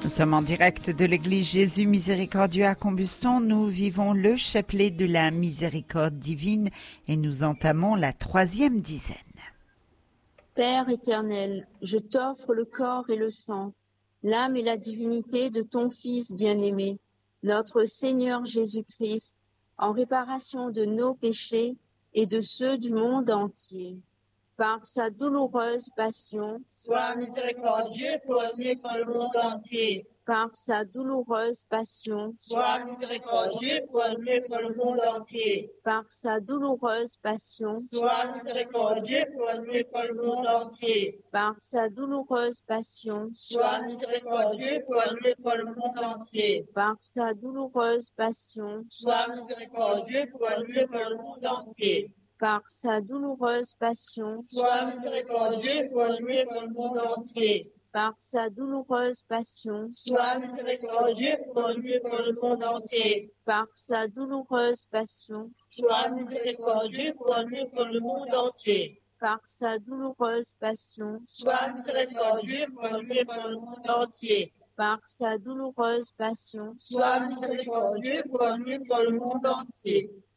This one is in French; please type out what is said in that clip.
Nous sommes en direct de l'église Jésus Miséricordieux à Combuston. Nous vivons le chapelet de la miséricorde divine et nous entamons la 3e dizaine. Père éternel, je t'offre le corps et le sang, l'âme et la divinité de ton Fils bien-aimé, notre Seigneur Jésus-Christ, en réparation de nos péchés et de ceux du monde entier. Par sa douloureuse passion, sois miséricordieux pour nous et pour le monde entier. Par sa douloureuse passion, sois miséricordieux pour nous et pour le monde entier. Par sa douloureuse passion, sois miséricordieux pour nous et pour le monde entier. Par sa douloureuse passion, sois miséricordieux pour nous et pour le monde entier. Par sa douloureuse passion, sois miséricordieux pour nous et pour le monde entier. Par sa douloureuse passion, sois miséricordieux pour nous et pour le monde entier. Par sa douloureuse passion, sois miséricordieux pour nous et pour le monde entier. Par sa douloureuse passion, sois miséricordieux pour nous et pour le monde entier. Par sa douloureuse passion, sois miséricordieux pour nous et pour le monde entier. Par sa douloureuse passion, sois miséricordieux pour nous et pour le monde entier.